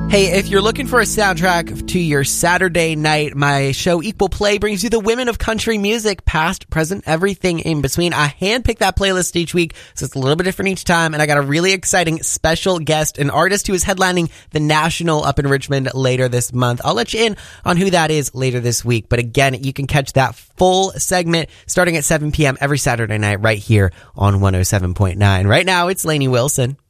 Hey, if you're looking for a soundtrack to your Saturday night, my show Equal Play brings you the women of country music, past, present, everything in between. I handpick that playlist each week, so it's a little bit different each time, and I got a really exciting special guest, an artist who is headlining the National up in Richmond later this month. I'll let you in on who that is later this week, but again, you can catch that full segment starting at 7 p.m. every Saturday night right here on 107.9. Right now, it's Lainey Wilson.